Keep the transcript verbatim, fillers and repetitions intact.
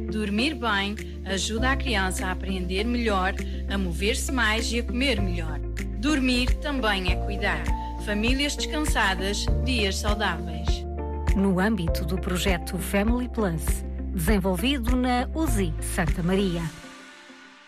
Dormir bem ajuda a criança a aprender melhor, a mover-se mais e a comer melhor. Dormir também é cuidar. Famílias descansadas, dias saudáveis. No âmbito do projeto Family Plus, desenvolvido na U S I Santa Maria.